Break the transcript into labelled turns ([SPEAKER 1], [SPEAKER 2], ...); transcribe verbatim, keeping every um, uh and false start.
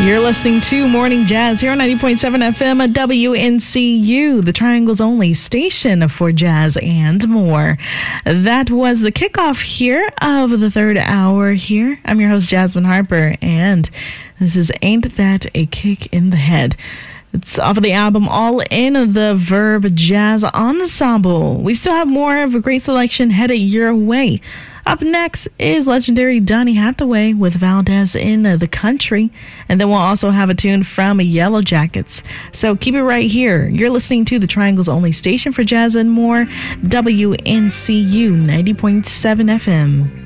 [SPEAKER 1] You're listening to Morning Jazz here on ninety point seven F M at W N C U, the Triangle's only station for jazz and more. That was the kickoff here of the third hour here. I'm your host, Jasmine Harper, and this is Ain't That a Kick in the Head. It's off of the album All in the Verb Jazz Ensemble. We still have more of a great selection headed your way. Up next is legendary Donny Hathaway with Valdez in the Country. And then we'll also have a tune from Yellow Jackets. So keep it right here. You're listening to the Triangle's only station for jazz and more, W N C U ninety point seven F M.